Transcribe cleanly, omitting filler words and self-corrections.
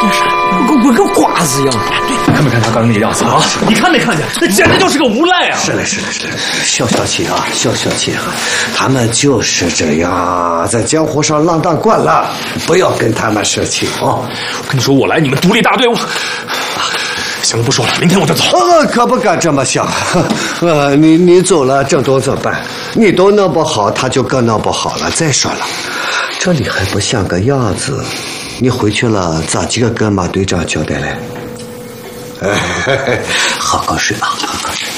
跟个瓜子一样。 对，看没看他刚那个样子啊？你看没看见？那简直就是个无赖啊！ 是嘞，消气啊，消气啊！他们就是这样，在江湖上浪荡惯了，不要跟他们生气啊！ 我跟你说，我来你们独立大队，行了，不说了，明天我就走。 可不敢这么想。你走了，郑东怎么办？你都弄不好，他就更弄不好了。再说了，这里还不像个样子。你回去了，咋几个跟马队长交代嘞？好好睡啊，好好睡。